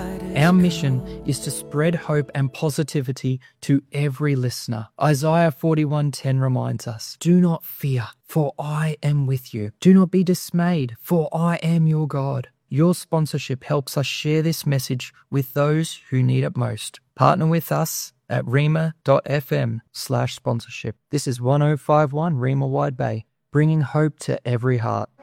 Our mission is to spread hope and positivity to every listener. Isaiah 41:10 reminds us, "Do not fear, for I am with you. Do not be dismayed, for I am your God." Your sponsorship helps us share this message with those who need it most. Partner with us at rema.fm/sponsorship. This is 1051 Rema Wide Bay, bringing hope to every heart.